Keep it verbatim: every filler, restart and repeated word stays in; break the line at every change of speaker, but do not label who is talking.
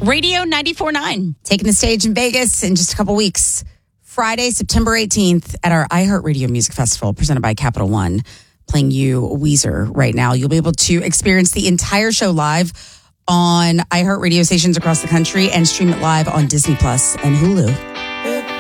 Radio ninety-four point nine. Taking the stage in Vegas in just a couple weeks. Friday, September eighteenth at our iHeartRadio Music Festival presented by Capital One. Playing you Weezer right now. You'll be able to experience the entire show live on iHeartRadio stations across the country and stream it live on Disney Plus and Hulu.